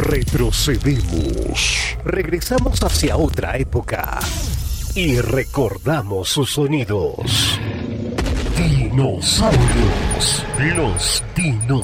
Retrocedemos. Regresamos hacia otra época y recordamos sus sonidos. Dinosaurios. Los dinosaurios.